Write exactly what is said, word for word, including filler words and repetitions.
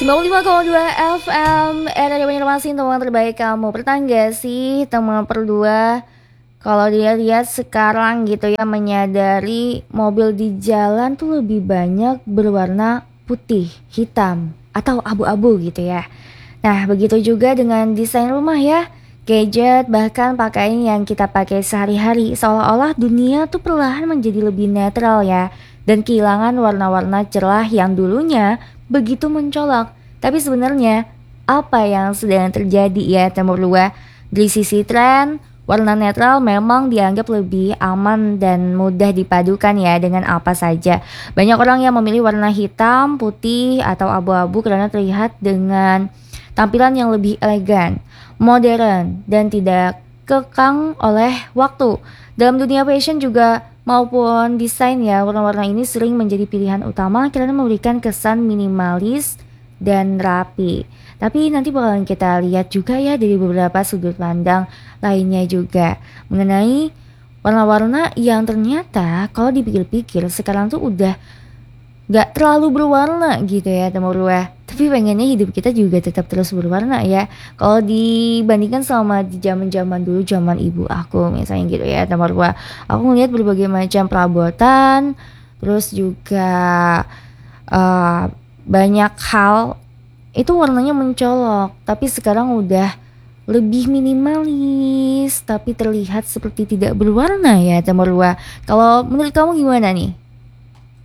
sembilan puluh lima koma dua F M Era di Banjarmasin, teman terbaik kamu. Pernah gak sih teman berdua kalau dia lihat sekarang gitu ya, menyadari mobil di jalan tuh lebih banyak berwarna putih, hitam, atau abu-abu gitu ya. Nah, begitu juga dengan desain rumah ya, gadget, bahkan pakaian yang kita pakai sehari-hari. Seolah-olah dunia tuh perlahan menjadi lebih netral ya, dan kehilangan warna-warna cerah yang dulunya begitu mencolok. Tapi sebenarnya apa yang sedang terjadi ya Timur Luar? Dari sisi tren, warna netral memang dianggap lebih aman dan mudah dipadukan ya dengan apa saja. Banyak orang yang memilih warna hitam, putih, atau abu-abu karena terlihat dengan tampilan yang lebih elegan, modern, dan tidak kekang oleh waktu. Dalam dunia fashion juga maupun desain ya, warna-warna ini sering menjadi pilihan utama karena memberikan kesan minimalis dan rapi. Tapi nanti bakalan kita lihat juga ya dari beberapa sudut pandang lainnya juga mengenai warna-warna yang ternyata kalau dipikir-pikir sekarang tuh udah gak terlalu berwarna gitu ya teman-teman. Tapi pengennya hidup kita juga tetap terus berwarna ya. Kalau dibandingkan sama di zaman-zaman dulu, zaman ibu aku misalnya gitu ya teman-teman. Aku ngeliat berbagai macam perabotan, terus juga uh, banyak hal itu warnanya mencolok. Tapi sekarang udah lebih minimalis, tapi terlihat seperti tidak berwarna ya teman-teman. Kalau menurut kamu gimana nih?